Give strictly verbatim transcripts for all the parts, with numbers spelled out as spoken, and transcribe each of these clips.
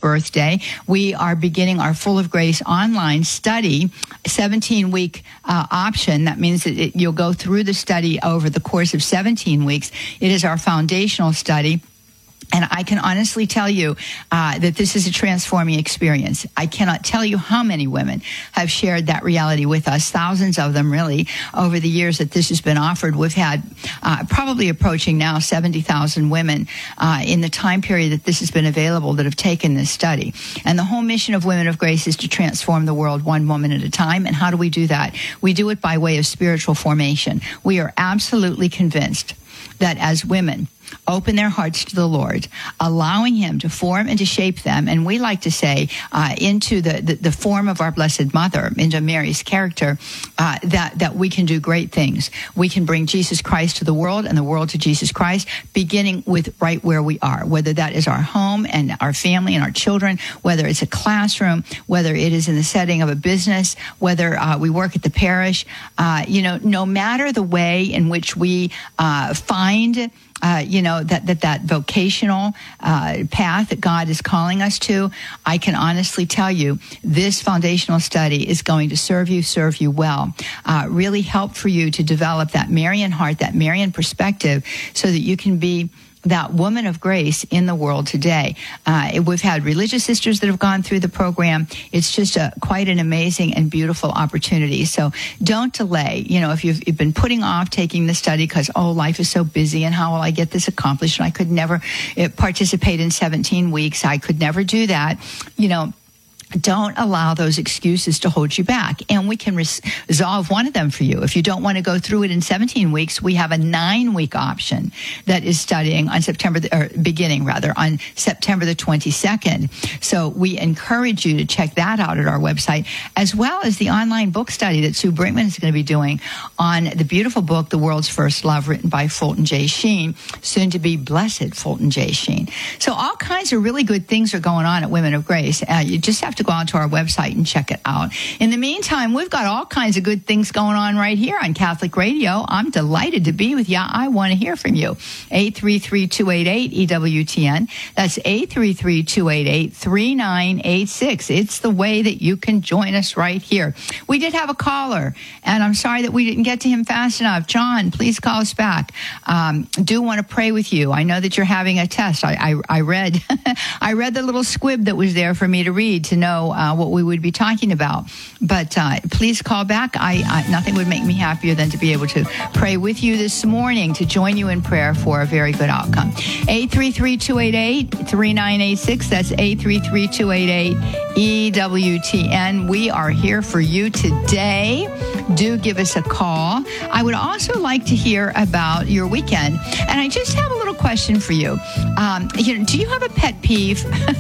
birthday, we are beginning our Full of Grace online study, seventeen-week uh, option. That means that it, you'll go through the study over the course of seventeen weeks. It is our foundational study. And I can honestly tell you uh, that this is a transforming experience. I cannot tell you how many women have shared that reality with us, thousands of them really, over the years that this has been offered. We've had uh, probably approaching now seventy thousand women uh, in the time period that this has been available that have taken this study. And the whole mission of Women of Grace is to transform the world one woman at a time. And how do we do that? We do it by way of spiritual formation. We are absolutely convinced that as women open their hearts to the Lord, allowing him to form and to shape them, and we like to say uh, into the, the, the form of our Blessed Mother, into Mary's character, uh, that, that we can do great things. We can bring Jesus Christ to the world and the world to Jesus Christ, beginning with right where we are, whether that is our home and our family and our children, whether it's a classroom, whether it is in the setting of a business, whether uh, we work at the parish. Uh, you know, no matter the way in which we uh, find Uh, you know, that that, that vocational uh, path that God is calling us to, I can honestly tell you this foundational study is going to serve you, serve you well, uh, really help for you to develop that Marian heart, that Marian perspective, so that you can be that woman of grace in the world today. Uh, we've had religious sisters that have gone through the program. It's just a, quite an amazing and beautiful opportunity. So don't delay. You know, if you've, you've been putting off taking the study because, oh, life is so busy and how will I get this accomplished? And I could never uh, participate in seventeen weeks. I could never do that. You know, don't allow those excuses to hold you back. And we can res- resolve one of them for you. If you don't want to go through it in seventeen weeks, we have a nine-week option that is studying on September, the, or beginning rather, on September the twenty-second. So we encourage you to check that out at our website, as well as the online book study that Sue Brinkman is going to be doing on the beautiful book, The World's First Love, written by Fulton J. Sheen, soon to be Blessed Fulton J. Sheen. So all kinds of really good things are going on at Women of Grace. Uh, you just have to go onto our website and check it out. In the meantime, we've got all kinds of good things going on right here on Catholic Radio. I'm delighted to be with you. I want to hear from you. eight three three, two eight eight, E W T N. That's eight three three, two eight eight, three nine eight six. It's the way that you can join us right here. We did have a caller, and I'm sorry that we didn't get to him fast enough. John, please call us back. Um, do want to pray with you. I know that you're having a test. I, I, I read I read the little squib that was there for me to read to know Uh, what we would be talking about. But uh, please call back. I, I nothing would make me happier than to be able to pray with you this morning, to join you in prayer for a very good outcome. eight three three, two eight eight, three nine eight six. That's eight three three, two eight eight, E W T N. We are here for you today. Do give us a call. I would also like to hear about your weekend. And I just have a little question for you. Um, you know, do you have a pet peeve?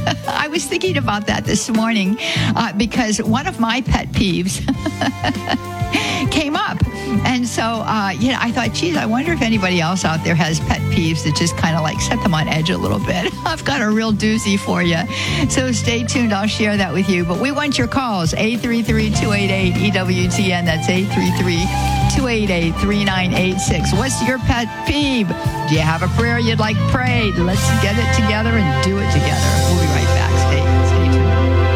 I was thinking about that this morning uh, because one of my pet peeves came up. And so, uh, you know, I thought, geez, I wonder if anybody else out there has pet peeves that just kind of like set them on edge a little bit. I've got a real doozy for you. So stay tuned. I'll share that with you. But we want your calls. eight three three, two eight eight, E W T N. That's eight three three, two eight eight, three nine eight six. What's your pet peeve? Do you have a prayer you'd like prayed? Let's get it together and do it together. We'll be right back. Stay, stay tuned.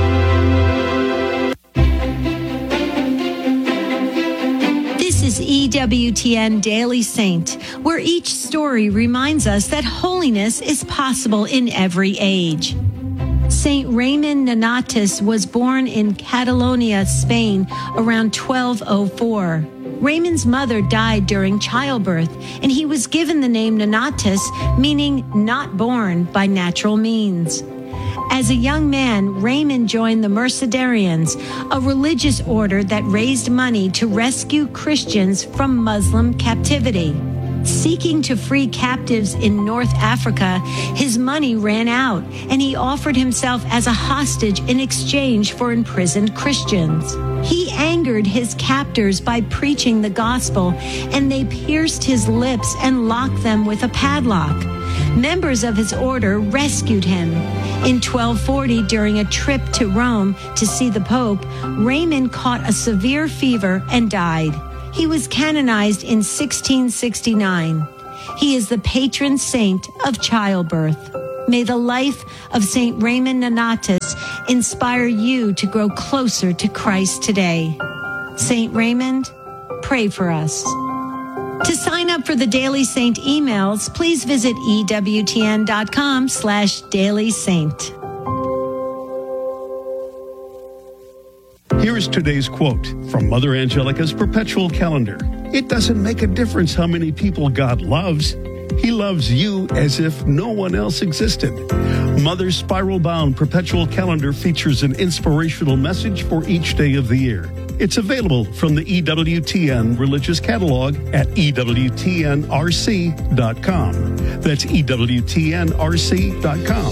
This is E W T N Daily Saint, where each story reminds us that holiness is possible in every age. Saint Raymond Nonatus was born in Catalonia, Spain, around twelve oh four. Raymond's mother died during childbirth, and he was given the name Nonatus, meaning not born by natural means. As a young man, Raymond joined the Mercedarians, a religious order that raised money to rescue Christians from Muslim captivity. Seeking to free captives in North Africa, his money ran out, and he offered himself as a hostage in exchange for imprisoned Christians. He angered his captors by preaching the gospel, and they pierced his lips and locked them with a padlock. Members of his order rescued him. In twelve forty, during a trip to Rome to see the Pope, Raymond caught a severe fever and died. He was canonized in sixteen sixty-nine. He is the patron saint of childbirth. May the life of Saint Raymond Nonatus inspire you to grow closer to Christ today. Saint Raymond, pray for us. To sign up for the Daily Saint emails, please visit ewtn.com slash Daily Saint. Here is today's quote from Mother Angelica's Perpetual Calendar. It doesn't make a difference how many people God loves. He loves you as if no one else existed. Mother's spiral-bound Perpetual Calendar features an inspirational message for each day of the year. It's available from the E W T N Religious Catalog at E W T N R C dot com. That's E W T N R C dot com.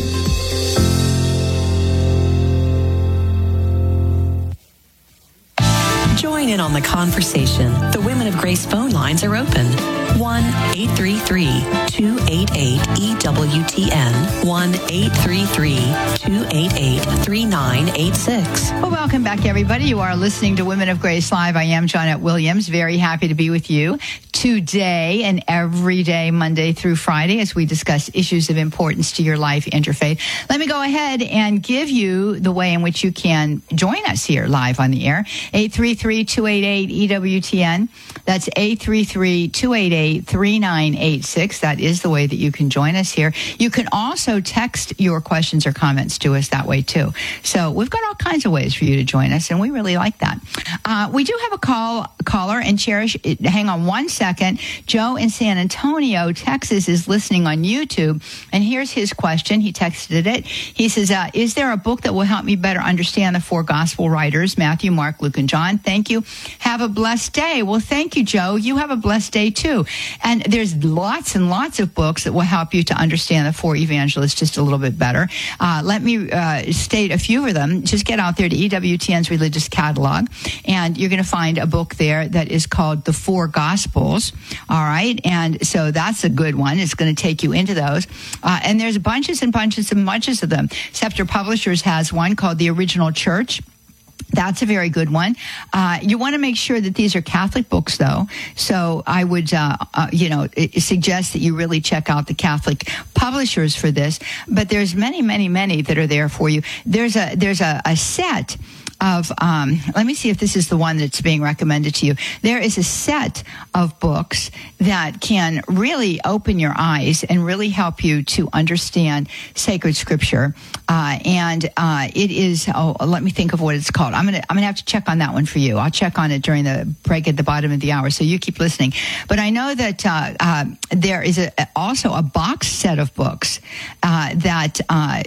Join in on the conversation. The Women of Grace phone lines are open. one eight three three, two eight eight, E W T N. one eight three three, two eight eight, three nine eight six. Well, welcome back, everybody. You are listening to Women of Grace Live. I am Johnnette Williams. Very happy to be with you today and every day, Monday through Friday, as we discuss issues of importance to your life, interfaith. Let me go ahead and give you the way in which you can join us here live on the air. eight three three, two eight eight, E W T N. That's eight three three, two eight eight, three nine eight six. That is the way that you can join us here. You can also text your questions or comments to us that way, too. So we've got all kinds of ways for you to join us, and we really like that. Uh, we do have a call caller, and Cherish, hang on one second. Joe in San Antonio, Texas, is listening on YouTube, and here's his question. He texted it. He says, uh, is there a book that will help me better understand the four gospel writers, Matthew, Mark, Luke, and John? Thank you. Have a blessed day. Well, thank you, Joe. You have a blessed day, too. And there's lots and lots of books that will help you to understand the four evangelists just a little bit better. Uh, let me uh, state a few of them. Just get out there to E W T N's Religious Catalog, and you're going to find a book there that is called The Four Gospels. All right. And so that's a good one. It's going to take you into those. Uh, and there's bunches and bunches and bunches of them. Scepter Publishers has one called The Original Church. That's a very good one. Uh, you want to make sure that these are Catholic books, though. So I would, uh, uh, you know, suggest that you really check out the Catholic publishers for this. But there's many, many, many that are there for you. There's a there's a, a set of, um, let me see if this is the one that's being recommended to you. There is a set of books that can really open your eyes and really help you to understand sacred scripture. Uh, and uh, it is, oh, let me think of what it's called. I'm going to I'm gonna have to check on that one for you. I'll check on it during the break at the bottom of the hour, so you keep listening. But I know that uh, uh, there is a, also a box set of books uh, that uh,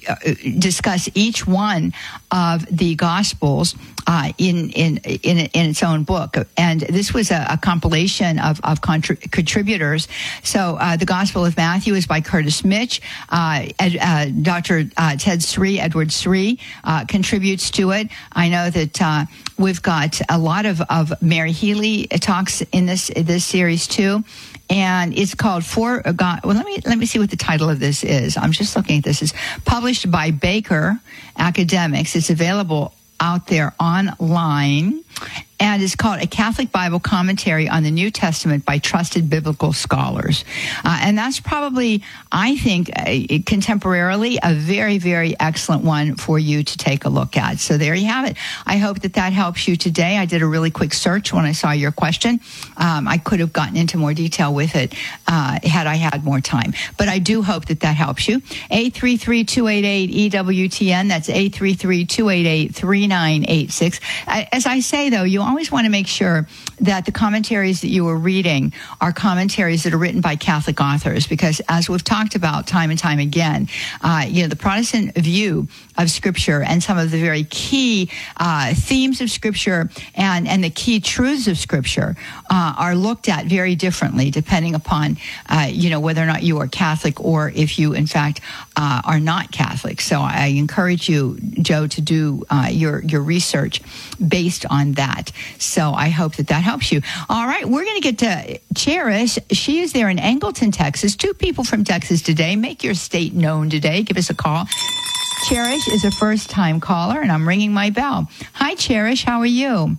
discuss each one of the Gospels uh, in, in in in its own book, and this was a, a compilation of of contri- contributors. So uh, the Gospel of Matthew is by Curtis Mitch. Uh, Ed, uh, Doctor Uh, Ted Sri, Edward Sri, uh, contributes to it. I know that uh, we've got a lot of, of Mary Healy talks in this this series too. And it's called For God. Well, let me let me see what the title of this is. I'm just looking at this. It's published by Baker Academics. It's available out there online, and it's called A Catholic Bible Commentary on the New Testament by Trusted Biblical Scholars. Uh, and that's probably, I think, uh, contemporarily, a very, very excellent one for you to take a look at. So there you have it. I hope that that helps you today. I did a really quick search when I saw your question. Um, I could have gotten into more detail with it uh, had I had more time. But I do hope that that helps you. eight three three, two eight eight, E W T N. That's eight three three, two eight eight, three nine eight six. As I say, though, you always want to make sure that the commentaries that you are reading are commentaries that are written by Catholic authors, because as we've talked about time and time again, uh, you know, the Protestant view of Scripture and some of the very key uh, themes of Scripture and, and the key truths of Scripture uh, are looked at very differently depending upon, uh, you know, whether or not you are Catholic or if you, in fact, uh, are not Catholic. So I encourage you, Joe, to do uh, your, your research based on that. So I hope that that helps you. All right, we're going to get to Cherish. She is there in Angleton, Texas. Two people from Texas today. Make your state known today. Give us a call. Cherish is a first-time caller, and I'm ringing my bell. Hi, Cherish. How are you?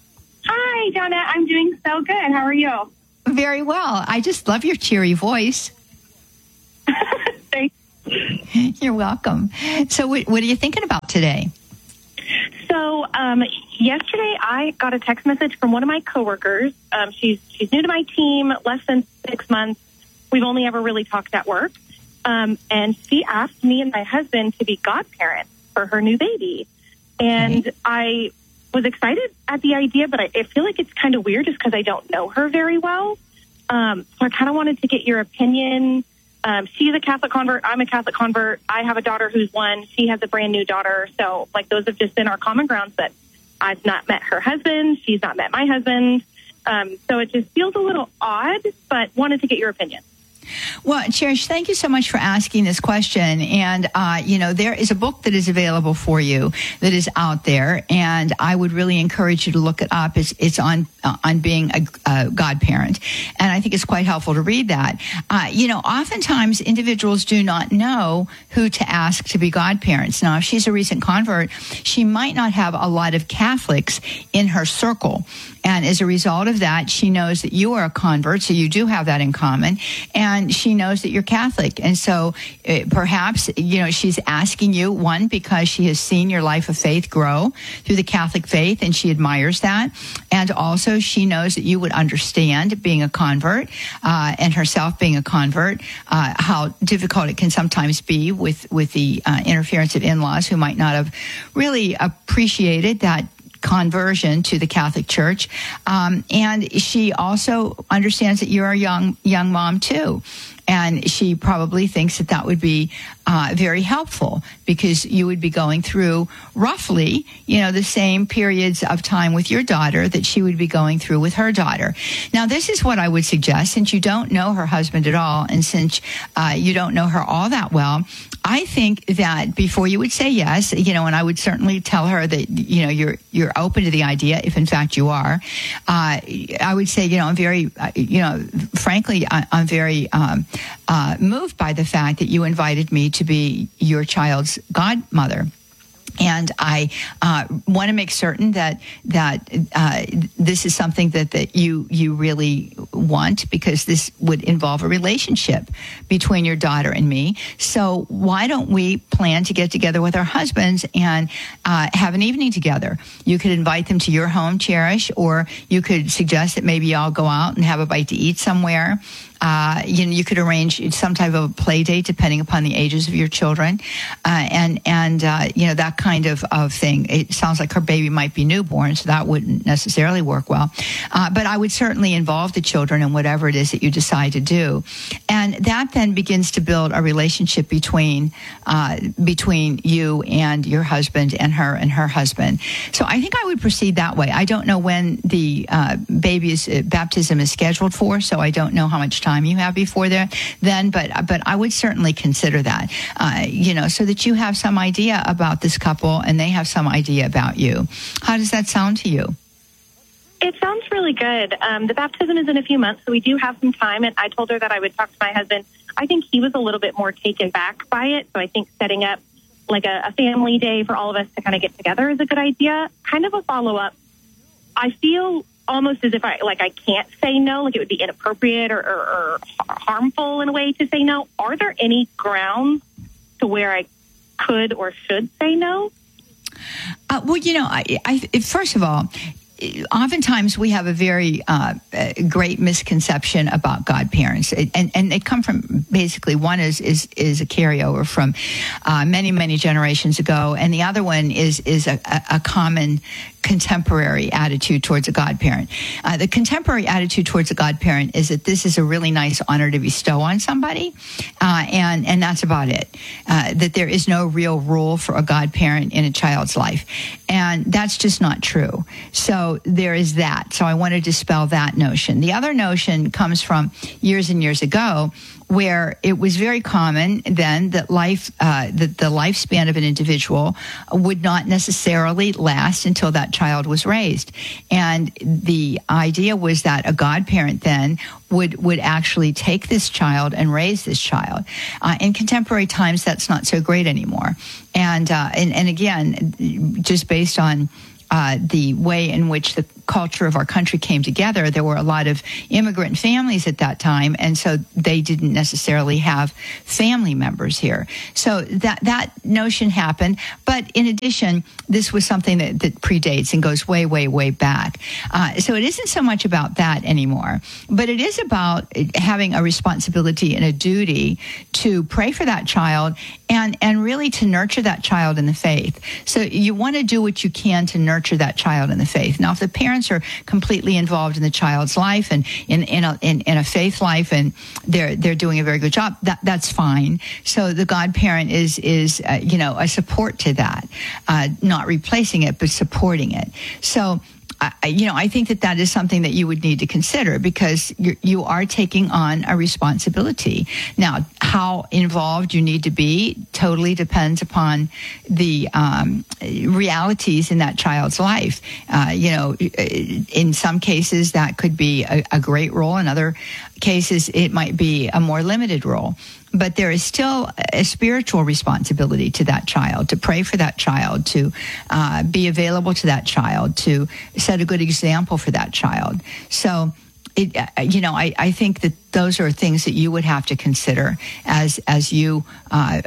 Hi, Johnnette. I'm doing so good. How are you? Very well. I just love your cheery voice. Thank You're welcome. So what, what are you thinking about today? So um, yesterday I got a text message from one of my coworkers. Um, she's she's new to my team, less than six months. We've only ever really talked at work. Um, and she asked me and my husband to be godparents for her new baby. And okay. I was excited at the idea, but I, I feel like it's kind of weird just because I don't know her very well. Um, so I kind of wanted to get your opinion. Um, she's a Catholic convert. I'm a Catholic convert. I have a daughter who's one. She has a brand new daughter. So, like, those have just been our common grounds. But I've not met her husband. She's not met my husband. Um, so it just feels a little odd, but wanted to get your opinion. Well, Cherish, thank you so much for asking this question. And, uh, you know, there is a book that is available for you that is out there, and I would really encourage you to look it up. It's, it's on uh, on being a, a godparent, and I think it's quite helpful to read that. Uh, you know, oftentimes individuals do not know who to ask to be godparents. Now, if she's a recent convert, she might not have a lot of Catholics in her circle. And as a result of that, she knows that you are a convert, so you do have that in common. And she knows that you're Catholic. And so uh, perhaps, you know, she's asking you, one, because she has seen your life of faith grow through the Catholic faith, and she admires that. And also she knows that you would understand being a convert uh, and herself being a convert, uh, how difficult it can sometimes be with, with the uh, interference of in-laws who might not have really appreciated that conversion to the Catholic Church. Um, and she also understands that you're a young, young mom too. And she probably thinks that that would be uh, very helpful because you would be going through roughly, you know, the same periods of time with your daughter that she would be going through with her daughter. Now, this is what I would suggest, since you don't know her husband at all, and since uh, you don't know her all that well, I think that before you would say yes, you know, and I would certainly tell her that, you know, you're you're open to the idea, if in fact you are, uh, I would say, you know, I'm very, uh, you know, frankly, I, I'm very um, uh, moved by the fact that you invited me to be your child's godmother. And I uh, want to make certain that that uh, this is something that, that you you really want, because this would involve a relationship between your daughter and me. So why don't we plan to get together with our husbands and uh, have an evening together? You could invite them to your home, Cherish, or you could suggest that maybe y'all go out and have a bite to eat somewhere. Uh, you know, you could arrange some type of a play date depending upon the ages of your children, uh, and and uh, you know, that kind of, of thing. It sounds like her baby might be newborn, so that wouldn't necessarily work well. Uh, but I would certainly involve the children in whatever it is that you decide to do, and that then begins to build a relationship between uh, between you and your husband, and her and her husband. So I think I would proceed that way. I don't know when the uh, baby's uh, baptism is scheduled for, so I don't know how much time you have before there, then, but but I would certainly consider that, uh, you know, so that you have some idea about this couple and they have some idea about you. How does that sound to you? It sounds really good. Um, the baptism is in a few months, so we do have some time, and I told her that I would talk to my husband. I think he was a little bit more taken back by it, so I think setting up like a, a family day for all of us to kind of get together is a good idea. Kind of a follow-up. I feel almost as if I like I can't say no, like it would be inappropriate or, or, or harmful in a way to say no. Are there any grounds to where I could or should say no? Uh, well, you know, I, I first of all, oftentimes we have a very uh, great misconception about godparents, and and they come from basically one is is is a carryover from uh, many many generations ago, and the other one is is a, a common contemporary attitude towards a godparent. Uh, the contemporary attitude towards a godparent is that this is a really nice honor to bestow on somebody, uh, and and that's about it. Uh, that there is no real role for a godparent in a child's life, and that's just not true. So there is that. So I want to dispel that notion. The other notion comes from years and years ago, where it was very common then that life, uh, that the lifespan of an individual would not necessarily last until that child was raised. And the idea was that a godparent then would, would actually take this child and raise this child. Uh, in contemporary times, that's not so great anymore. And, uh, and, and again, just based on uh, the way in which the culture of our country came together. There were a lot of immigrant families at that time, and so they didn't necessarily have family members here. So that that notion happened. But in addition, this was something that, that predates and goes way, way, way back. Uh, so it isn't so much about that anymore, but it is about having a responsibility and a duty to pray for that child and, and really to nurture that child in the faith. So you want to do what you can to nurture that child in the faith. Now, if the parents are completely involved in the child's life and in, in, a, in, in a faith life, and they're they're doing a very good job, that that's fine. So the godparent is, is uh, you know, a support to that, uh, not replacing it, but supporting it. So I, you know, I think that that is something that you would need to consider, because you're, you are taking on a responsibility. Now, how involved you need to be totally depends upon the um, realities in that child's life. Uh, you know, in some cases that could be a, a great role. In other cases, it might be a more limited role. But there is still a spiritual responsibility to that child, to pray for that child, to uh, be available to that child, to set a good example for that child. So, it, you know, I, I think that those are things that you would have to consider as as you uh,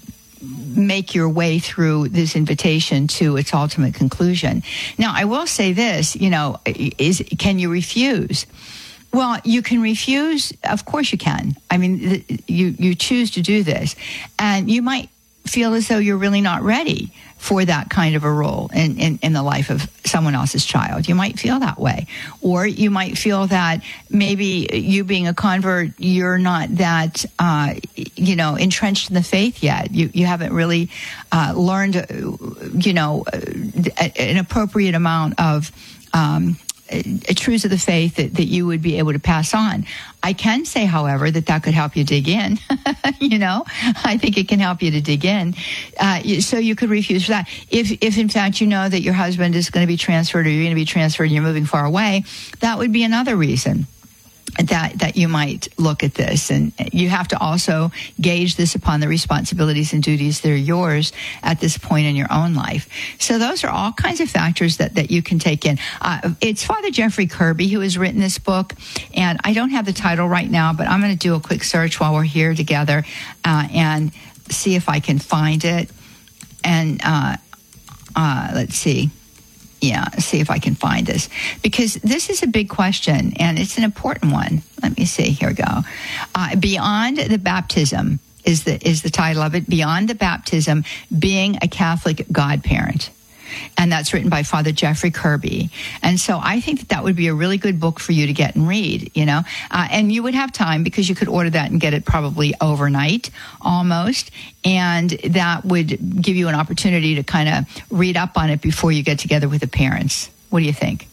make your way through this invitation to its ultimate conclusion. Now, I will say this, you know, is can you refuse? Well, you can refuse. Of course you can. I mean, you, you choose to do this. And you might feel as though you're really not ready for that kind of a role in, in, in the life of someone else's child. You might feel that way. Or you might feel that maybe you being a convert, you're not that, uh, you know, entrenched in the faith yet. You, you haven't really uh, learned, you know, an appropriate amount of um truths of the faith that, that you would be able to pass on. I can say, however, that that could help you dig in. you know, I think it can help you to dig in. Uh, so you could refuse for that. If, if in fact you know that your husband is going to be transferred, or you're going to be transferred and you're moving far away, that would be another reason that that you might look at this. And you have to also gauge this upon the responsibilities and duties that are yours at this point in your own life. So those are all kinds of factors that, that you can take in. Uh, it's Father Jeffrey Kirby who has written this book, and I don't have the title right now, but I'm going to do a quick search while we're here together uh, and see if I can find it. And uh, uh, let's see. Yeah, see if I can find this, because this is a big question and it's an important one. Let me see. Here we go. Uh, Beyond the Baptism is the is the title of it. Beyond the Baptism: Being a Catholic Godparent. And that's written by Father Jeffrey Kirby. And so I think that that would be a really good book for you to get and read, you know. Uh, and you would have time, because you could order that and get it probably overnight almost. And that would give you an opportunity to kind of read up on it before you get together with the parents. What do you think?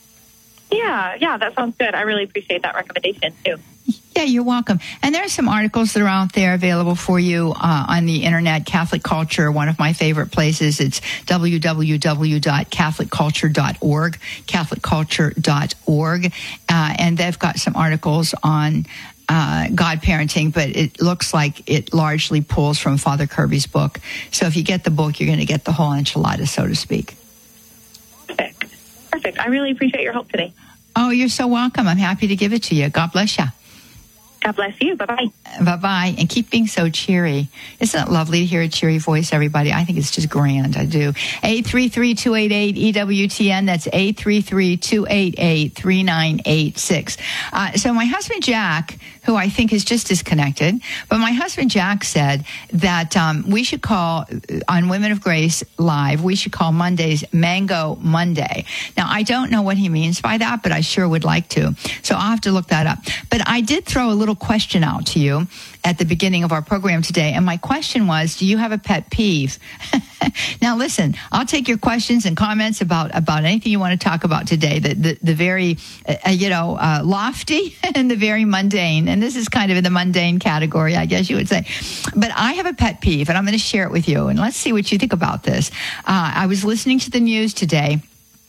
Yeah, yeah, that sounds good. I really appreciate that recommendation, too. Yeah, you're welcome. And there are some articles that are out there available for you uh, on the internet. Catholic Culture, one of my favorite places. It's w w w dot catholic culture dot org, catholic culture dot org. Uh, and they've got some articles on uh, godparenting, but it looks like it largely pulls from Father Kirby's book. So if you get the book, you're going to get the whole enchilada, so to speak. Perfect. Perfect. I really appreciate your help today. Oh, you're so welcome. I'm happy to give it to you. God bless you. God bless you. Bye-bye. Bye-bye. And keep being so cheery. Isn't it lovely to hear a cheery voice, everybody? I think it's just grand. I do. eight three three, two eight eight, E W T N. That's eight three three, two eight eight, three nine eight six. Uh, so my husband, Jack, who I think is just disconnected, but my husband, Jack, said that um, we should call, on Women of Grace Live, we should call Mondays Mango Monday. Now, I don't know what he means by that, but I sure would like to. So I'll have to look that up. But I did throw a little question out to you at the beginning of our program today, and my question was, do you have a pet peeve? Now listen, I'll take your questions and comments about about anything you want to talk about today, the the, the very uh, you know uh, lofty and the very mundane, and this is kind of in the mundane category, I guess you would say. But I have a pet peeve, and I'm going to share it with you, and let's see what you think about this. uh, I was listening to the news today,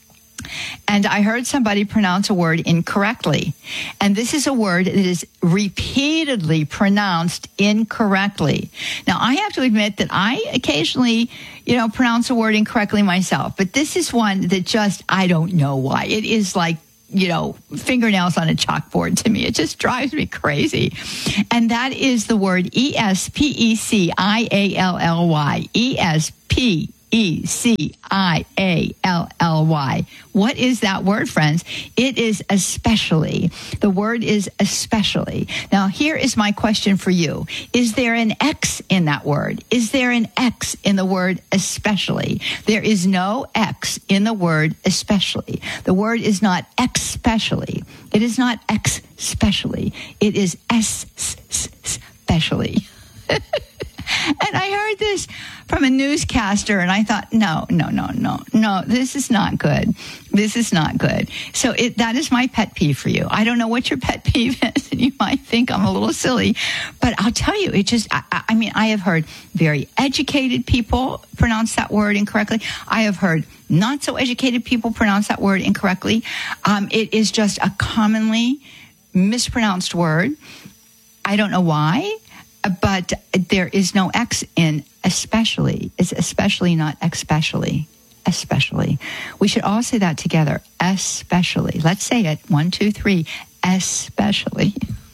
And I heard somebody pronounce a word incorrectly. And this is a word that is repeatedly pronounced incorrectly. Now, I have to admit that I occasionally, you know, pronounce a word incorrectly myself. But this is one that just, I don't know why. It is like, you know, fingernails on a chalkboard to me. It just drives me crazy. And that is the word E S P E C I A L L Y. E S P E C I A L L Y. What is that word, friends? It is especially. The word is especially. Now, here is my question for you. Is there an X in that word? Is there an X in the word especially? There is no X in the word especially. The word is not especially. It is not X specially. It is S specially. And I heard this from a newscaster, and I thought, no, no, no, no, no, this is not good. This is not good. So it, that is my pet peeve for you. I don't know what your pet peeve is, and you might think I'm a little silly, but I'll tell you, it just, I, I mean, I have heard very educated people pronounce that word incorrectly. I have heard not so educated people pronounce that word incorrectly. Um, it is just a commonly mispronounced word. I don't know why. But there is no X in especially. It's especially, not especially. Especially. We should all say that together. Especially. Let's say it. One, two, three. Especially.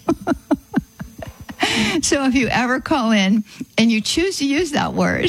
So if you ever call in and you choose to use that word,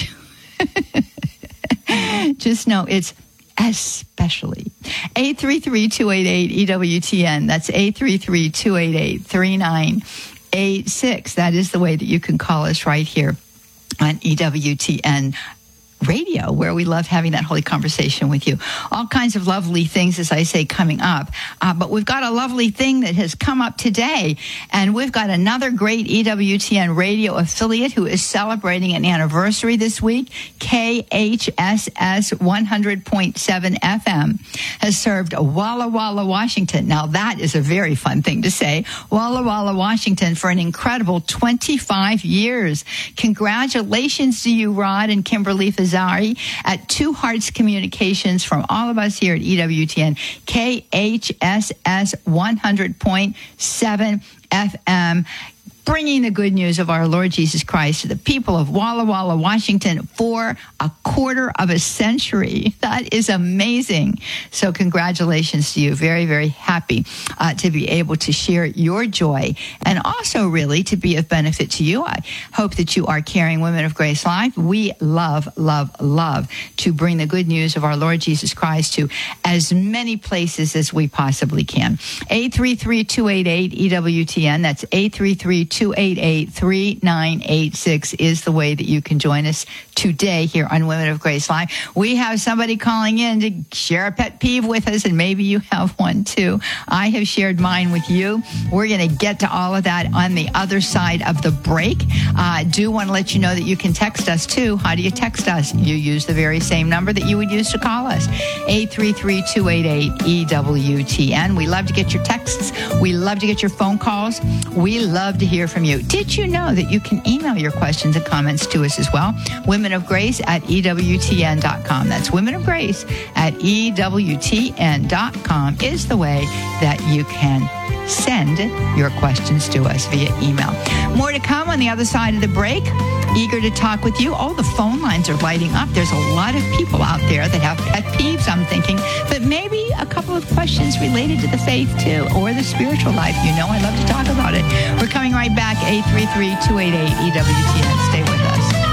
just know it's especially. eight three three, two eight eight, E W T N. That's eight three three, two eight eight, three nine eight six. That is the way that you can call us right here on E W T N Radio, where we love having that holy conversation with you. All kinds of lovely things, as I say, coming up. Uh, but we've got a lovely thing that has come up today, and we've got another great E W T N radio affiliate who is celebrating an anniversary this week. K H S S one hundred point seven F M has served Walla Walla, Washington. Now, that is a very fun thing to say. Walla Walla, Washington, for an incredible twenty-five years. Congratulations to you, Rod and Kimberly Fazari at Two Hearts Communications, from all of us here at E W T N, K H S S one hundred point seven F M, bringing the good news of our Lord Jesus Christ to the people of Walla Walla, Washington for a quarter of a century. That is amazing. So congratulations to you. Very, very happy uh, to be able to share your joy, and also really to be of benefit to you. I hope that you are carrying Women of Grace Live. We love, love, love to bring the good news of our Lord Jesus Christ to as many places as we possibly can. eight three three, two eight eight, E W T N. That's eight three three, two eight eight, three nine eight six is the way that you can join us today here on Women of Grace Live. We have somebody calling in to share a pet peeve with us, and maybe you have one too. I have shared mine with you. We're going to get to all of that on the other side of the break. I uh, do want to let you know that you can text us too. How do you text us? You use the very same number that you would use to call us, eight three three, two eight eight, E W T N. We love to get your texts. We love to get your phone calls. We love to hear from you. Did you know that you can email your questions and comments to us as well? Women of Grace at E W T N dot com. That's Women of Grace at E W T N dot com is the way that you can send your questions to us via email. More to come on the other side of the break. Eager to talk with you. Oh, the phone lines are lighting up. There's a lot of people out there that have pet peeves, I'm thinking, but maybe a couple of questions related to the faith too, or the spiritual life. You know I love to talk about it. We're coming right back, eight three three, two eight eight, E W T N. Stay with us.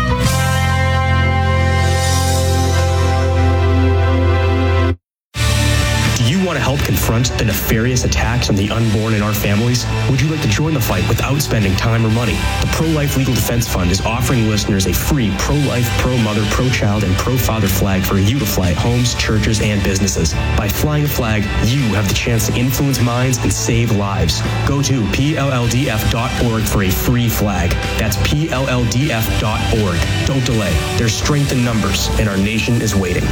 Do you want to help confront the nefarious attacks on the unborn in our families? Would you like to join the fight without spending time or money? The Pro-Life Legal Defense Fund is offering listeners a free pro-life, pro-mother, pro-child, and pro-father flag for you to fly at homes, churches, and businesses. By flying the flag, you have the chance to influence minds and save lives. Go to P L L D F dot org for a free flag. That's P L L D F dot org. Don't delay. There's strength in numbers, and our nation is waiting.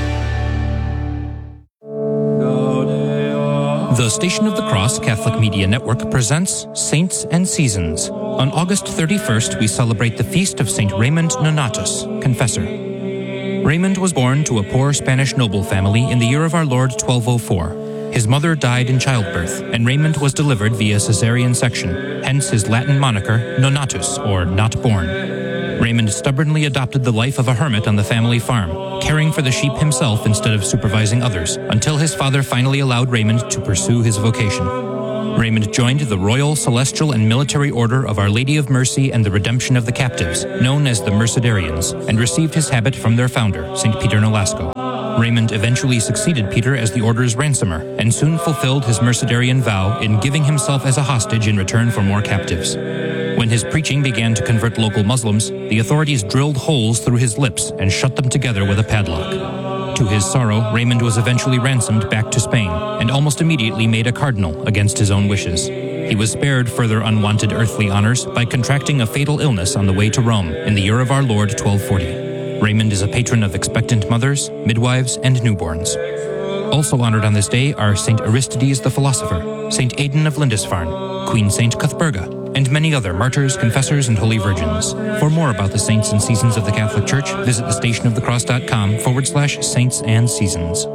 The Station of the Cross Catholic Media Network presents Saints and Seasons. On August thirty-first, we celebrate the feast of Saint Raymond Nonatus, Confessor. Raymond was born to a poor Spanish noble family in the year of our Lord twelve oh four. His mother died in childbirth, and Raymond was delivered via cesarean section, hence his Latin moniker, Nonatus, or not born. Raymond stubbornly adopted the life of a hermit on the family farm, caring for the sheep himself instead of supervising others, until his father finally allowed Raymond to pursue his vocation. Raymond joined the Royal, Celestial, and Military Order of Our Lady of Mercy and the Redemption of the Captives, known as the Mercedarians, and received his habit from their founder, Saint Peter Nolasco. Raymond eventually succeeded Peter as the order's ransomer, and soon fulfilled his Mercedarian vow in giving himself as a hostage in return for more captives. When his preaching began to convert local Muslims, the authorities drilled holes through his lips and shut them together with a padlock. To his sorrow, Raymond was eventually ransomed back to Spain, and almost immediately made a cardinal against his own wishes. He was spared further unwanted earthly honors by contracting a fatal illness on the way to Rome in the year of our Lord twelve forty. Raymond is a patron of expectant mothers, midwives, and newborns. Also honored on this day are Saint Aristides the Philosopher, Saint Aidan of Lindisfarne, Queen Saint Cuthberga, and many other martyrs, confessors, and holy virgins. For more about the saints and seasons of the Catholic Church, visit thestationofthecross.com forward slash saints and seasons.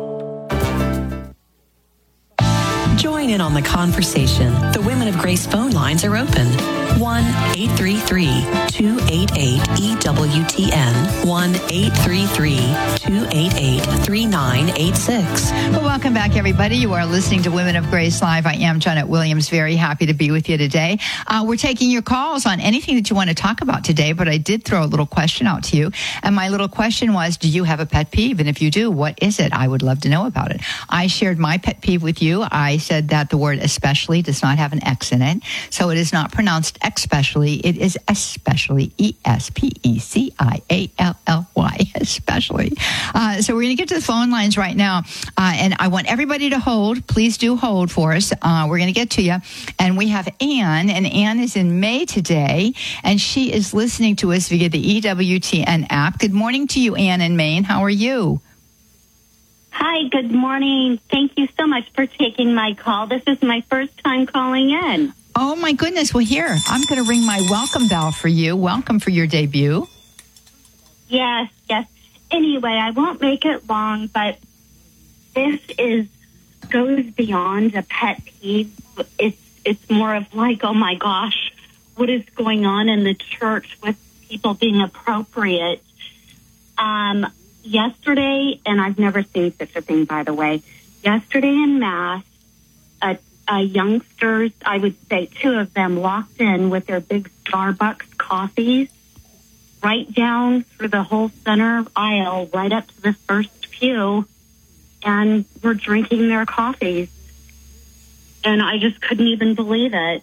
Join in on the conversation. The Women of Grace phone lines are open. one eight three three, two eight eight, E W T N. one eight three three, two eight eight, three nine eight six. Well, welcome back, everybody. You are listening to Women of Grace Live. I am Janet Williams. Very happy to be with you today. Uh, we're taking your calls on anything that you want to talk about today, but I did throw a little question out to you. And my little question was, do you have a pet peeve? And if you do, what is it? I would love to know about it. I shared my pet peeve with you. I said that the word especially does not have an X in it. So it is not pronounced especially. It is especially, E S P E C I A L L Y, especially. Uh, so we're going to get to the phone lines right now. Uh, and I want everybody to hold. Please do hold for us. Uh, we're going to get to you. And we have Anne, and Anne is in May today, and she is listening to us via the E W T N app. Good morning to you, Anne in Maine. How are you? Hi, good morning. Thank you so much for taking my call. This is my first time calling in. Oh, my goodness. Well, here, I'm going to ring my welcome bell for you. Welcome for your debut. Yes, yes. Anyway, I won't make it long, but this is goes beyond a pet peeve. It's, it's more of like, oh, my gosh, what is going on in the church with people being appropriate? Um, yesterday, and I've never seen such a thing, by the way, yesterday in Mass, a Uh, youngsters, I would say two of them, locked in with their big Starbucks coffees right down through the whole center aisle, right up to the first pew, and were drinking their coffees. And I just couldn't even believe it.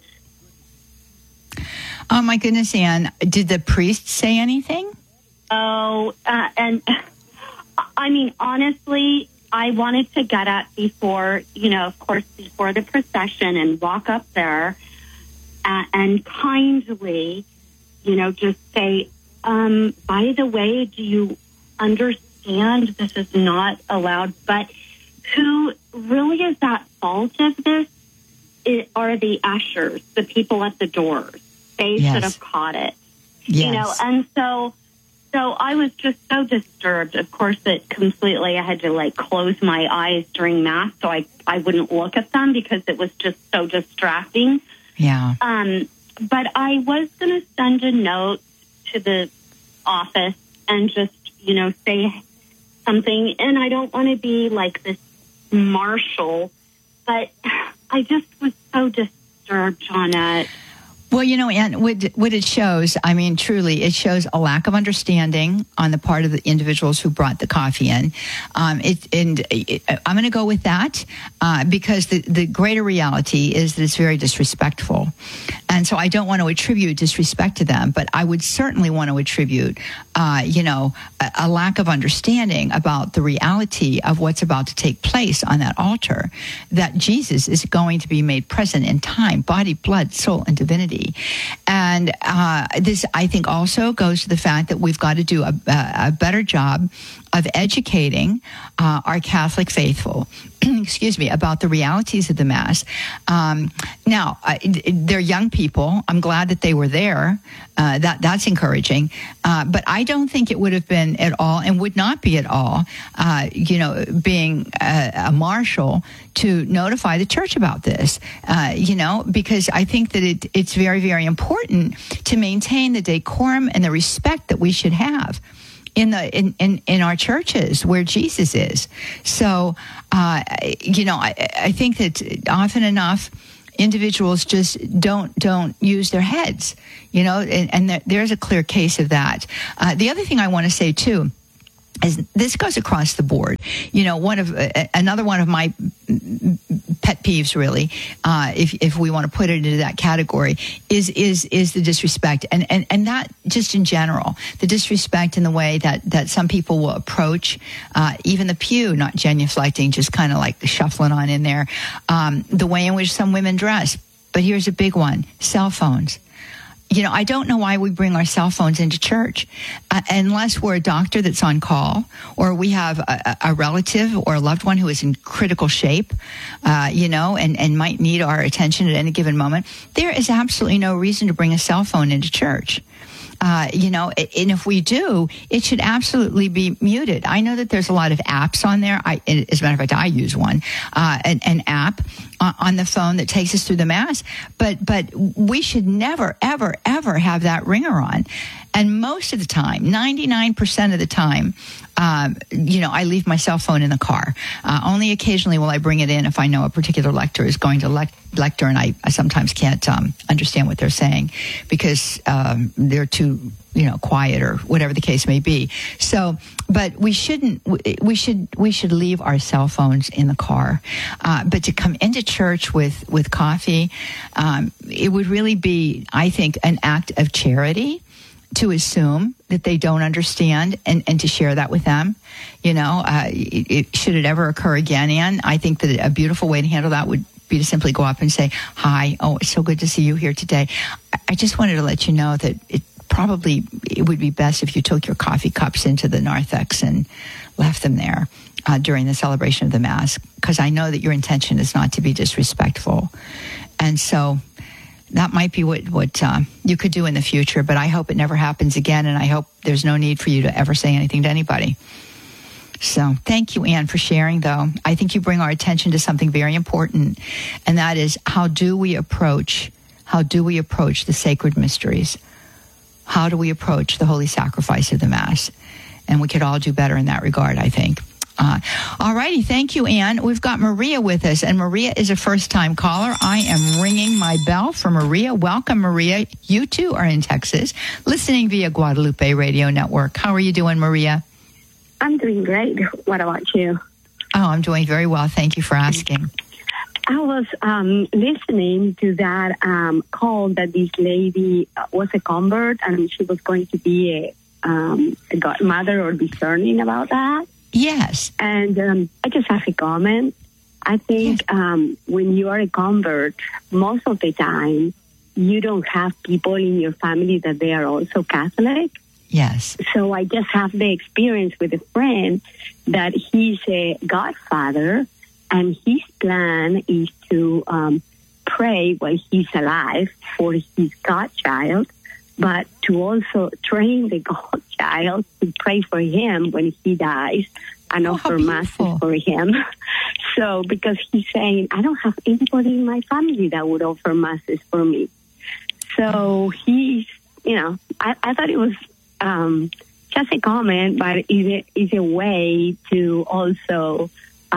Oh, my goodness, Anne. Did the priest say anything? Oh, uh, and I mean, honestly, I wanted to get up before, you know, of course, before the procession and walk up there uh, and kindly, you know, just say, um, by the way, do you understand this is not allowed? But who really is at fault of this it are the ushers, the people at the doors. They yes. should have caught it, yes. you know, and so... So I was just so disturbed. Of course, it completely, I had to like close my eyes during Mass so I, I wouldn't look at them because it was just so distracting. Yeah. Um, but I was going to send a note to the office and just, you know, say something. And I don't want to be like this marshal, but I just was so disturbed on it. Well, you know, and what, what it shows, I mean, truly, it shows a lack of understanding on the part of the individuals who brought the coffee in. Um, it, and it, I'm going to go with that uh, because the, the greater reality is that it's very disrespectful. And so I don't want to attribute disrespect to them, but I would certainly want to attribute, uh, you know, a, a lack of understanding about the reality of what's about to take place on that altar, that Jesus is going to be made present in time, body, blood, soul, and divinity. And uh, this, I think, also goes to the fact that we've got to do a, a better job of educating uh, our Catholic faithful, excuse me, about the realities of the Mass. Um, now, uh, they're young people. I'm glad that they were there. Uh, that that's encouraging. Uh, but I don't think it would have been at all, and would not be at all, uh, you know, being a, a marshal to notify the church about this, uh, you know, because I think that it, it's very, very important to maintain the decorum and the respect that we should have in the in, in, in our churches where Jesus is. So, uh, you know, I, I think that often enough individuals just don't don't use their heads, you know, and, and there, there's a clear case of that. Uh, the other thing I want to say, too, is this goes across the board. You know, one of uh, another one of my pet peeves, really, uh, if if we want to put it into that category, is is is the disrespect, and and and that just in general, the disrespect in the way that that some people will approach uh, even the pew, not genuflecting, just kind of like shuffling on in there, um, the way in which some women dress. But here's a big one: cell phones. You know, I don't know why we bring our cell phones into church uh, unless we're a doctor that's on call, or we have a, a relative or a loved one who is in critical shape, uh, you know, and, and might need our attention at any given moment. There is absolutely no reason to bring a cell phone into church. Uh, you know, and if we do, it should absolutely be muted. I know that there's a lot of apps on there. I, as a matter of fact, I use one, uh, an, an app on the phone that takes us through the Mass. But but we should never, ever, ever have that ringer on. And most of the time, ninety-nine percent of the time, um, you know, I leave my cell phone in the car. Uh, only occasionally will I bring it in if I know a particular lector is going to lec- lecture, and I, I sometimes can't um, understand what they're saying because um, they're too, you know, quiet or whatever the case may be. So, but we shouldn't. We should. We should leave our cell phones in the car. Uh, but to come into church with with coffee, um, it would really be, I think, an act of charity to assume that they don't understand and, and to share that with them. You know, uh, it, it, should it ever occur again, Ann, I think that a beautiful way to handle that would be to simply go up and say, hi, oh, it's so good to see you here today. I, I just wanted to let you know that it probably it would be best if you took your coffee cups into the narthex and left them there uh, during the celebration of the Mass, because I know that your intention is not to be disrespectful. And so that might be what, what uh, you could do in the future, but I hope it never happens again, and I hope there's no need for you to ever say anything to anybody. So thank you, Ann, for sharing, though. I think you bring our attention to something very important, and that is how do we approach, how do we approach the sacred mysteries? How do we approach the holy sacrifice of the Mass? And we could all do better in that regard, I think. Uh, all righty. Thank you, Ann. We've got Maria with us, and Maria is a first-time caller. I am ringing my bell for Maria. Welcome, Maria. You, too, are in Texas, listening via Guadalupe Radio Network. How are you doing, Maria? I'm doing great. What about you? Oh, I'm doing very well. Thank you for asking. I was um, listening to that um, call that this lady was a convert, and she was going to be a, um, a godmother or discerning about that. Yes. And um, I just have a comment. I think yes. um, when you are a convert, most of the time, you don't have people in your family that they are also Catholic. Yes. So I just have the experience with a friend that he's a godfather, and his plan is to um, pray while he's alive for his godchild, but to also train the godchild to pray for him when he dies and oh, offer masses for him. So, because he's saying, I don't have anybody in my family that would offer masses for me. So he's, you know, I, I thought it was um, just a comment, but it's a, it's a way to also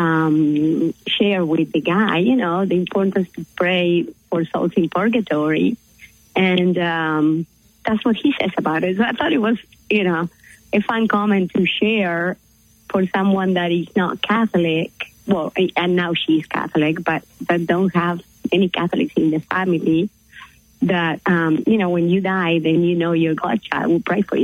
um, share with the guy, you know, the importance to pray for souls in purgatory. And um, that's what he says about it. So I thought it was, you know, a fun comment to share for someone that is not Catholic. Well, and now she's Catholic, but that don't have any Catholics in the family. That, um, you know, when you die, then you know your godchild will pray for you.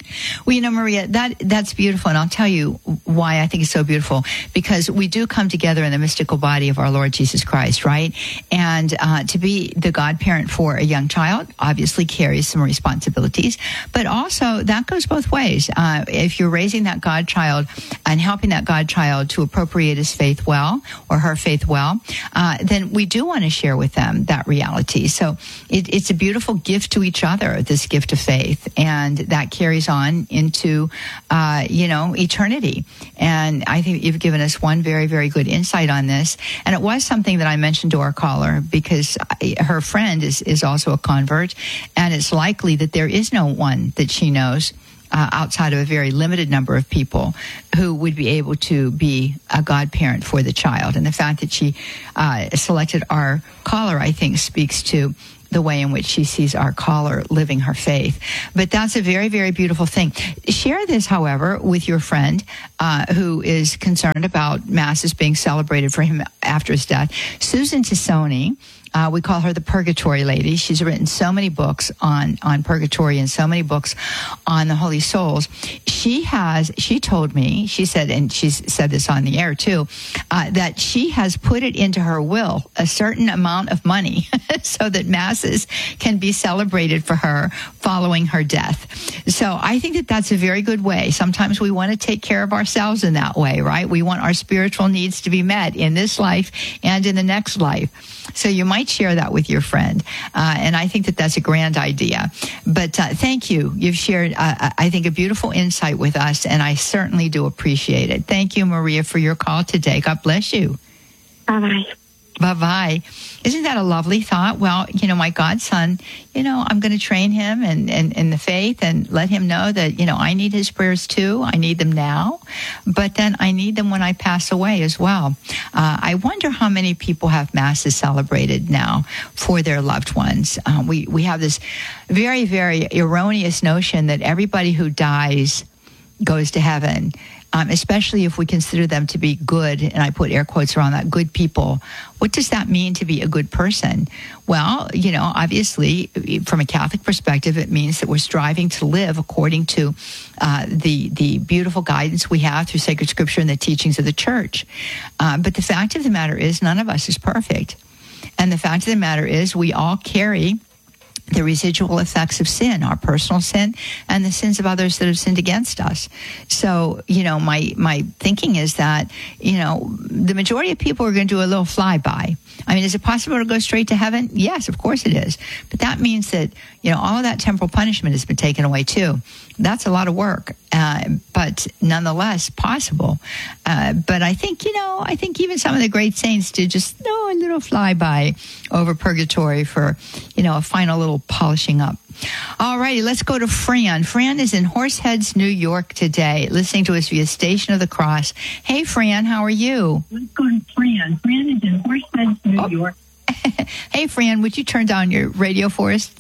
Well, you know, Maria, that that's beautiful. And I'll tell you why I think it's so beautiful. Because we do come together in the mystical body of our Lord Jesus Christ, right? And uh, to be the godparent for a young child obviously carries some responsibilities. But also, that goes both ways. Uh, if you're raising that godchild and helping that godchild to appropriate his faith well, or her faith well, uh, then we do want to share with them that reality. So it, it's a beautiful gift to each other, this gift of faith. And that carries on into, uh, you know, eternity. And I think you've given us one very, very good insight on this. And it was something that I mentioned to our caller because her friend is, is also a convert. And it's likely that there is no one that she knows uh, outside of a very limited number of people who would be able to be a godparent for the child. And the fact that she uh, selected our caller, I think, speaks to the way in which she sees our caller living her faith. But that's a very, very beautiful thing. Share this, however, with your friend uh, who is concerned about masses being celebrated for him after his death. Susan Tassoni, uh, we call her the Purgatory Lady. She's written so many books on, on purgatory and so many books on the holy souls. She has, she told me, she said, and she's said this on the air too, uh, that she has put it into her will, a certain amount of money so that masses can be celebrated for her following her death. So I think that that's a very good way. Sometimes we want to take care of ourselves in that way, right? We want our spiritual needs to be met in this life and in the next life. So you might share that with your friend. Uh, and I think that that's a grand idea. But uh, thank you. You've shared, uh, I think, a beautiful insight with us, and I certainly do appreciate it. Thank you, Maria, for your call today. God bless you. Bye-bye. Bye-bye. Isn't that a lovely thought? Well, you know, my godson, you know, I'm going to train him in, in, in the faith and let him know that, you know, I need his prayers too. I need them now, but then I need them when I pass away as well. Uh, I wonder how many people have masses celebrated now for their loved ones. Uh, we, we have this very, very erroneous notion that everybody who dies goes to heaven. Um, especially if we consider them to be good, and I put air quotes around that, good people. What does that mean to be a good person? Well, you know, obviously, from a Catholic perspective, it means that we're striving to live according to uh, the the beautiful guidance we have through sacred scripture and the teachings of the church. Uh, but the fact of the matter is, none of us is perfect. And the fact of the matter is, we all carry the residual effects of sin, our personal sin, and the sins of others that have sinned against us. So, you know, my my thinking is that, you know, the majority of people are going to do a little flyby. I mean, is it possible to go straight to heaven? Yes, of course it is. But that means that, you know, all of that temporal punishment has been taken away too. That's a lot of work, uh, but nonetheless possible. Uh, but I think, you know, I think even some of the great saints did just oh, a little flyby over purgatory for, you know, a final little polishing up. All righty, let's go to Fran. Fran is in Horseheads, New York today, listening to us via Station of the Cross. Hey, Fran, how are you? Let's go to Fran. Fran is in Horseheads, New oh. York. Hey, Fran, would you turn down your radio for us?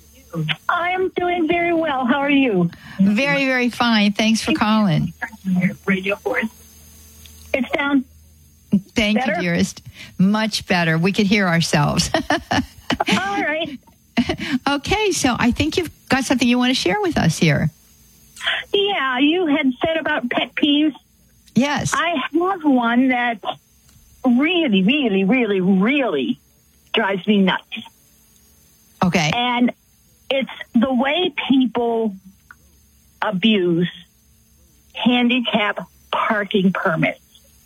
I'm doing very well. How are you? Very, very fine. Thanks for calling. Radio for us. It's down. Thank better? you, dearest. Much better. We could hear ourselves. All right. Okay, so I think you've got something you want to share with us here. Yeah, you had said about pet peeves. Yes. I have one that really, really, really, really drives me nuts. Okay. And it's the way people abuse handicap parking permits.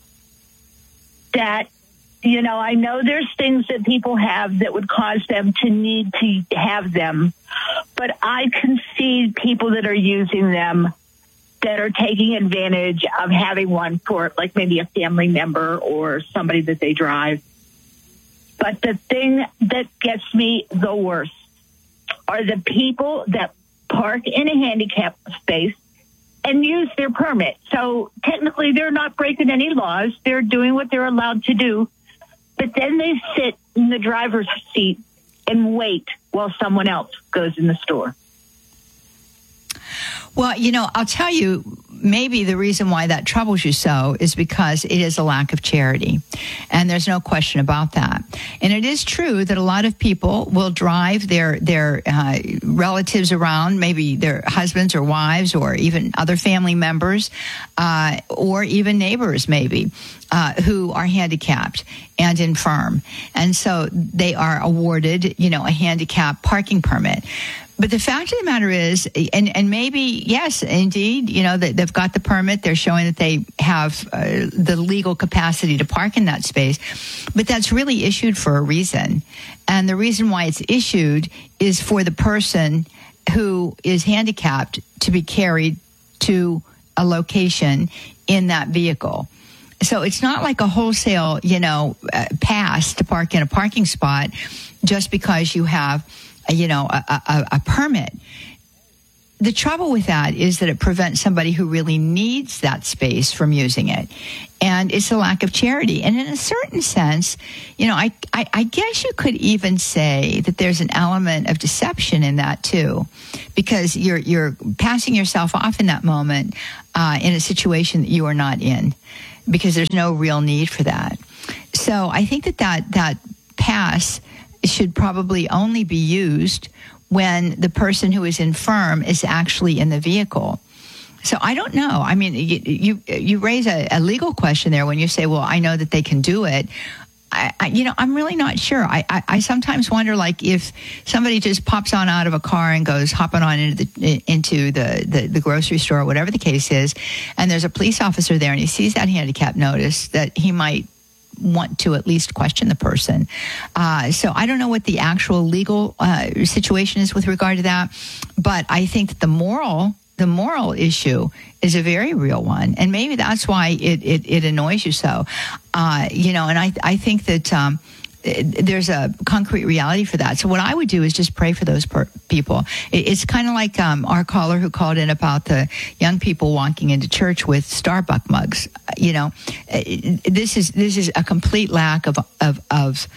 That, you know, I know there's things that people have that would cause them to need to have them, but I can see people that are using them that are taking advantage of having one for, like, maybe a family member or somebody that they drive. But the thing that gets me the worst are the people that park in a handicap space and use their permit. So technically they're not breaking any laws. They're doing what they're allowed to do. But then they sit in the driver's seat and wait while someone else goes in the store. Well, you know, I'll tell you, maybe the reason why that troubles you so is because it is a lack of charity. And there's no question about that. And it is true that a lot of people will drive their, their uh, relatives around, maybe their husbands or wives or even other family members, uh, or even neighbors maybe, uh, who are handicapped and infirm. And so they are awarded, you know, a handicap parking permit. But the fact of the matter is, and, and maybe, yes, indeed, you know, they've got the permit. They're showing that they have uh, the legal capacity to park in that space. But that's really issued for a reason. And the reason why it's issued is for the person who is handicapped to be carried to a location in that vehicle. So it's not like a wholesale, you know, uh, pass to park in a parking spot just because you have you know, a, a, a permit. The trouble with that is that it prevents somebody who really needs that space from using it. And it's a lack of charity. And in a certain sense, you know, I, I, I guess you could even say that there's an element of deception in that too, because you're, you're passing yourself off in that moment uh, in a situation that you are not in, because there's no real need for that. So I think that that, that pass should probably only be used when the person who is infirm is actually in the vehicle. So I don't know. I mean, you you, you raise a, a legal question there when you say, well, I know that they can do it. I, I, you know, I'm really not sure. I, I, I sometimes wonder, like, if somebody just pops on out of a car and goes hopping on into the into the, the, the grocery store, or whatever the case is, and there's a police officer there and he sees that handicap notice, that he might want to at least question the person. Uh, so I don't know what the actual legal uh, situation is with regard to that, but I think that the moral the moral issue is a very real one, and maybe that's why it it, it annoys you so. Uh, you know, and I I think that um, there's a concrete reality for that. So what I would do is just pray for those per- people. It, it's kind of like um, our caller who called in about the young people walking into church with Starbucks mugs. You know, this is this is a complete lack of of, of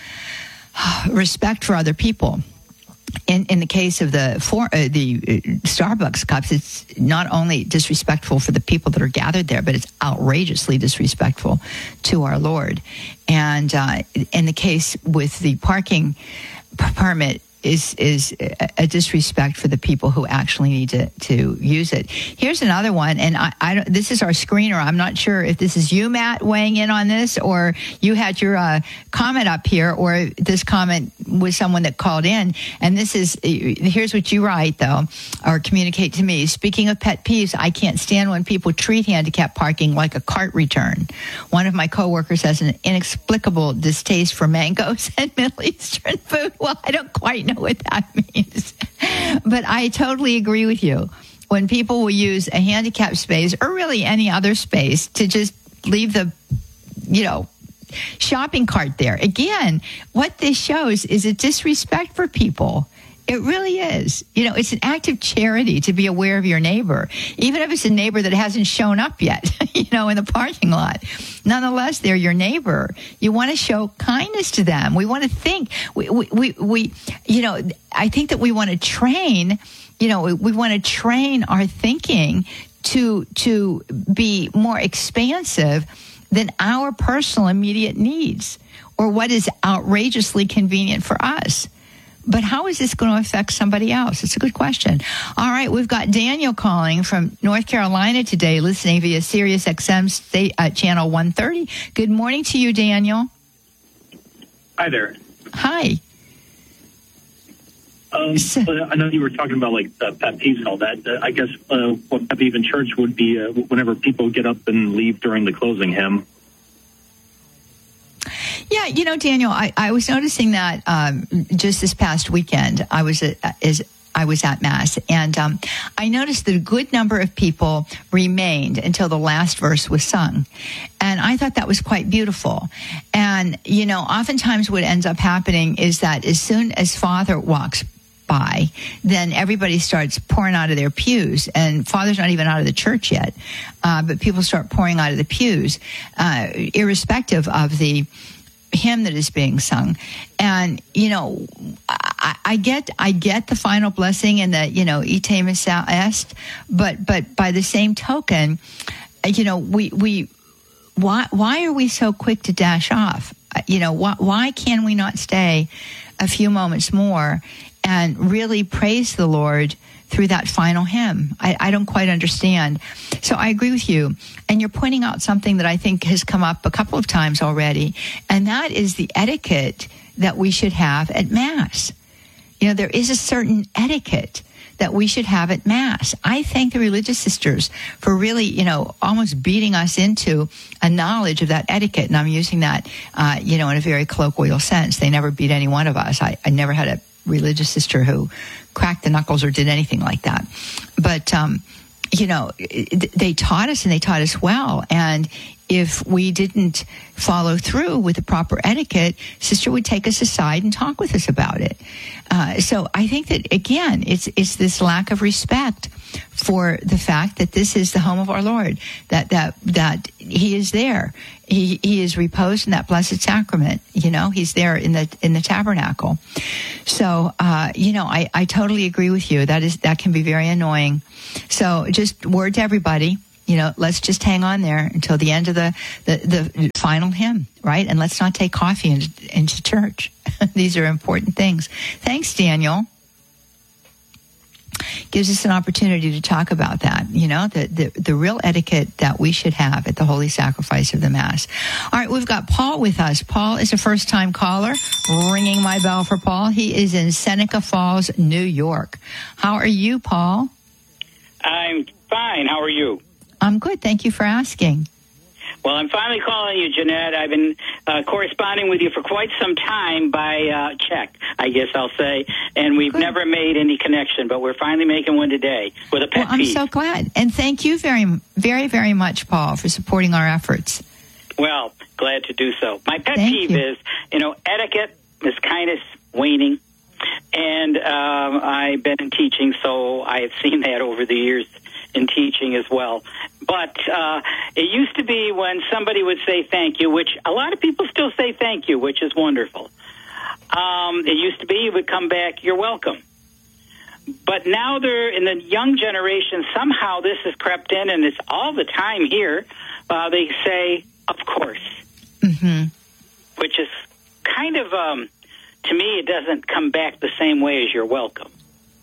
respect for other people. In, in the case of the for, uh, the Starbucks cups, it's not only disrespectful for the people that are gathered there, but it's outrageously disrespectful to our Lord. And uh, in the case with the parking permit, is is a disrespect for the people who actually need to, to use it. Here's another one, and I, I don't, this is our screener. I'm not sure if this is you, Matt, weighing in on this, or you had your uh, comment up here, or this comment was someone that called in. And this is, here's what you write, though, or communicate to me. Speaking of pet peeves, I can't stand when people treat handicap parking like a cart return. One of my coworkers has an inexplicable distaste for mangoes and Middle Eastern food. Well, I don't quite know what that means, but I totally agree with you. When people will use a handicap space, or really any other space, to just leave the, you know, shopping cart there. Again, what this shows is a disrespect for people. It really is. You know, it's an act of charity to be aware of your neighbor, even if it's a neighbor that hasn't shown up yet, you know, in the parking lot. Nonetheless, they're your neighbor. You want to show kindness to them. We want to think, we, we, we, we you know, I think that we want to train, you know, we, we want to train our thinking to, to be more expansive than our personal immediate needs or what is outrageously convenient for us. But how is this going to affect somebody else? It's a good question. All right, we've got Daniel calling from North Carolina today, listening via Sirius X M state, uh, channel one thirty. Good morning to you, Daniel. Hi there. Hi. Um, so, I know you were talking about like uh, pet peeves and all that. Uh, I guess uh, what pet peeve in church would be uh, whenever people get up and leave during the closing hymn. Yeah, you know, Daniel, I, I was noticing that um, just this past weekend, I was at, is I was at Mass, and um, I noticed that a good number of people remained until the last verse was sung. And I thought that was quite beautiful. And, you know, oftentimes what ends up happening is that as soon as Father walks by, then everybody starts pouring out of their pews, and Father's not even out of the church yet, uh, but people start pouring out of the pews, uh, irrespective of the hymn that is being sung. And, you know, I, I get I get the final blessing and the, you know, ite missa est, but but by the same token, you know, we we why why are we so quick to dash off? You know, why why can we not stay a few moments more and really praise the Lord through that final hymn? I, I don't quite understand. So I agree with you. And you're pointing out something that I think has come up a couple of times already, and that is the etiquette that we should have at Mass. You know, there is a certain etiquette that we should have at Mass. I thank the religious sisters for really, you know, almost beating us into a knowledge of that etiquette. And I'm using that, uh, you know, in a very colloquial sense. They never beat any one of us. I, I never had a religious sister who cracked the knuckles or did anything like that. But, um, you know, they taught us, and they taught us well. And if we didn't follow through with the proper etiquette, Sister would take us aside and talk with us about it. Uh, so I think that, again, it's it's this lack of respect for the fact that this is the home of our Lord, that that that He is there. He He is reposed in that blessed sacrament. You know, He's there in the in the tabernacle. So, uh, you know, I, I totally agree with you. That is that can be very annoying. So just word to everybody, you know, let's just hang on there until the end of the, the, the final hymn, right? And let's not take coffee into, into church. These are important things. Thanks, Daniel. Gives us an opportunity to talk about that, you know, the, the, the real etiquette that we should have at the Holy Sacrifice of the Mass. All right, we've got Paul with us. Paul is a first-time caller. Ringing my bell for Paul. He is in Seneca Falls, New York. How are you, Paul? I'm fine. How are you? I'm good. Thank you for asking. Well, I'm finally calling you, Jeanette. I've been uh, corresponding with you for quite some time by uh, check, I guess I'll say, and we've good. never made any connection, but we're finally making one today with a pet well, I'm peeve. so glad. And thank you very, very, very much, Paul, for supporting our efforts. Well, glad to do so. My pet thank peeve you. is, you know, etiquette is kind of waning, and um, I've been in teaching, so I have seen that over the years in teaching as well. But uh, it used to be when somebody would say thank you, which a lot of people still say thank you, which is wonderful. Um, it used to be you would come back, you're welcome. But now they're in the young generation, somehow this has crept in, and it's all the time here. Uh, they say, of course, mm-hmm. which is kind of, um, to me, it doesn't come back the same way as you're welcome.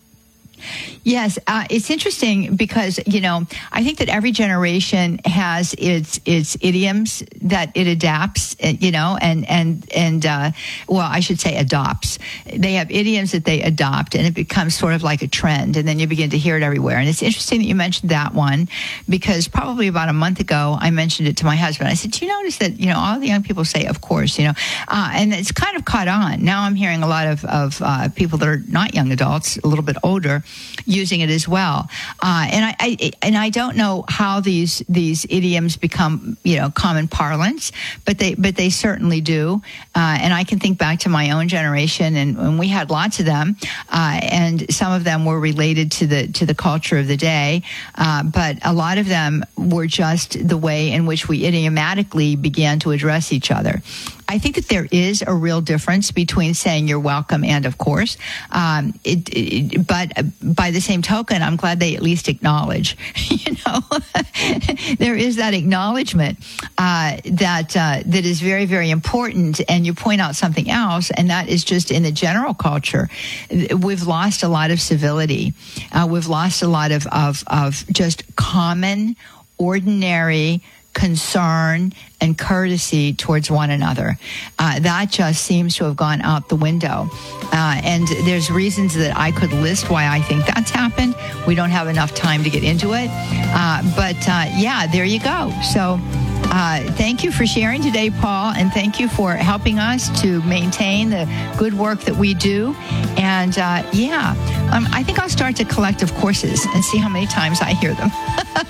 Yes, uh, it's interesting because, you know, I think that every generation has its its idioms that it adapts, you know, and, and, and uh, well, I should say adopts. They have idioms that they adopt, and it becomes sort of like a trend, and then you begin to hear it everywhere. And it's interesting that you mentioned that one, because probably about a month ago, I mentioned it to my husband. I said, do you notice that, you know, all the young people say, of course, you know, uh, and it's kind of caught on. Now I'm hearing a lot of, of uh, people that are not young adults, a little bit older, using it as well, uh, and I, I and I don't know how these these idioms become, you know, common parlance, but they but they certainly do. Uh, and I can think back to my own generation, and, and we had lots of them, uh, and some of them were related to the to the culture of the day, uh, but a lot of them were just the way in which we idiomatically began to address each other. I think that there is a real difference between saying you're welcome and of course, um, it, it, but by the same token, I'm glad they at least acknowledge, you know, there is that acknowledgement uh, that uh, that is very, very important. And you point out something else, and that is just in the general culture, we've lost a lot of civility. Uh, we've lost a lot of, of, of just common, ordinary concern and courtesy towards one another. Uh, that just seems to have gone out the window. Uh, and there's reasons that I could list why I think that's happened. We don't have enough time to get into it. Uh, but uh, yeah, there you go. So uh, thank you for sharing today, Paul, and thank you for helping us to maintain the good work that we do. And uh, yeah, um, I think I'll start to collect of courses and see how many times I hear them.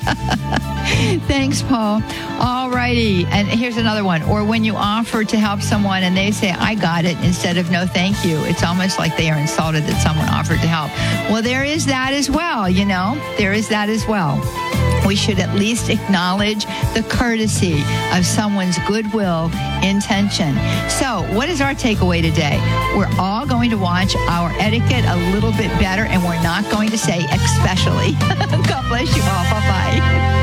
Thanks, Paul. All righty. And here's another one. Or when you offer to help someone and they say, I got it, instead of no, thank you. It's almost like they are insulted that someone offered to help. Well, there is that as well, you know. There is that as well. we should at least acknowledge the courtesy of someone's goodwill intention. So, what is our takeaway today? We're all going to watch our etiquette a little bit better, and we're not going to say especially. God bless you all. Bye-bye.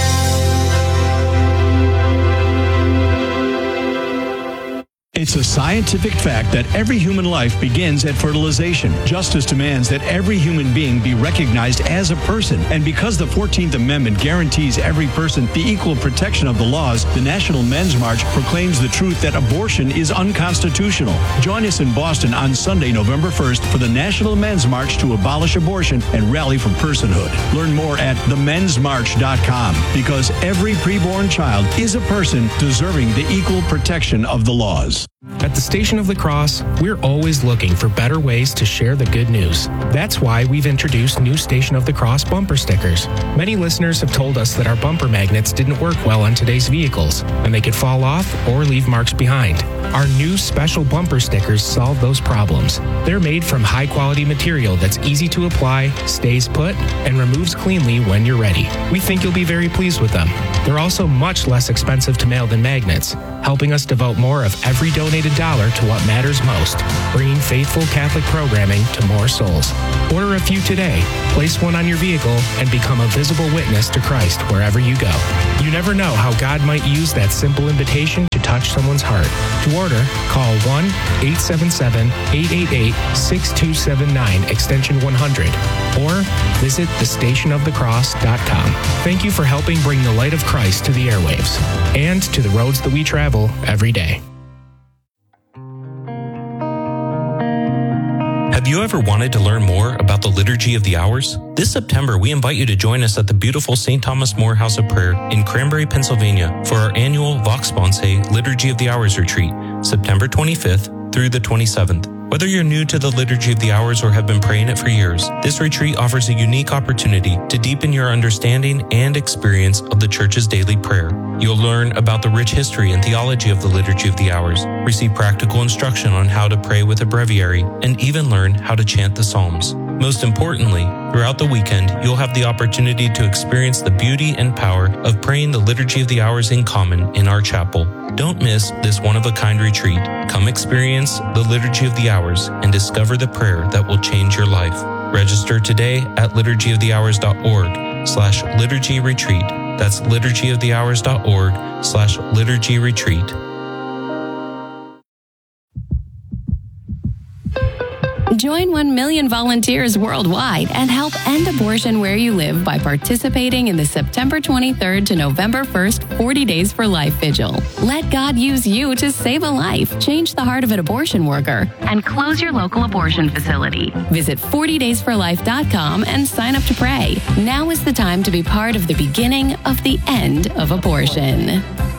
It's a scientific fact that every human life begins at fertilization. Justice demands that every human being be recognized as a person. And because the fourteenth Amendment guarantees every person the equal protection of the laws, the National Men's March proclaims the truth that abortion is unconstitutional. Join us in Boston on Sunday, November first for the National Men's March to abolish abortion and rally for personhood. Learn more at the men's march dot com, because every preborn child is a person deserving the equal protection of the laws. At the Station of the Cross, we're always looking for better ways to share the good news. That's why we've introduced new Station of the Cross bumper stickers. Many listeners have told us that our bumper magnets didn't work well on today's vehicles, and they could fall off or leave marks behind. Our new special bumper stickers solve those problems. They're made from high-quality material that's easy to apply, stays put, and removes cleanly when you're ready. We think you'll be very pleased with them. They're also much less expensive to mail than magnets, helping us devote more of every donated dollar to what matters most, bringing faithful Catholic programming to more souls. Order a few today, place one on your vehicle, and become a visible witness to Christ wherever you go. You never know how God might use that simple invitation to touch someone's heart. To order, call one eight seven seven, eight eight eight, six two seven nine, extension one hundred, or visit the station of the cross dot com. Thank you for helping bring the light of Christ to the airwaves and to the roads that we travel every day. Have you ever wanted to learn more about the Liturgy of the Hours? This September, we invite you to join us at the beautiful Saint Thomas More House of Prayer in Cranberry, Pennsylvania for our annual Vox Sponsae Liturgy of the Hours retreat, September twenty-fifth through the twenty-seventh. Whether you're new to the Liturgy of the Hours or have been praying it for years, this retreat offers a unique opportunity to deepen your understanding and experience of the Church's daily prayer. You'll learn about the rich history and theology of the Liturgy of the Hours, receive practical instruction on how to pray with a breviary, and even learn how to chant the Psalms. Most importantly, throughout the weekend, you'll have the opportunity to experience the beauty and power of praying the Liturgy of the Hours in common in our chapel. Don't miss this one-of-a-kind retreat. Come experience the Liturgy of the Hours and discover the prayer that will change your life. Register today at liturgy of the hours dot org slash liturgy retreat. That's liturgy of the hours dot org slash liturgy retreat. Join one million volunteers worldwide and help end abortion where you live by participating in the September twenty-third to November first forty Days for Life Vigil. Let God use you to save a life, change the heart of an abortion worker, and close your local abortion facility. Visit forty days for life dot com and sign up to pray. Now is the time to be part of the beginning of the end of abortion.